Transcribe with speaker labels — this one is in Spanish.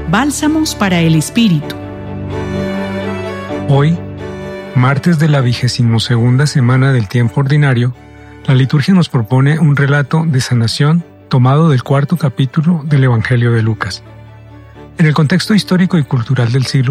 Speaker 1: Bálsamos para el Espíritu.
Speaker 2: Hoy, martes de la 22ª semana del tiempo ordinario, la liturgia nos propone un relato de sanación tomado del 4º capítulo del Evangelio de Lucas. En el contexto histórico y cultural del siglo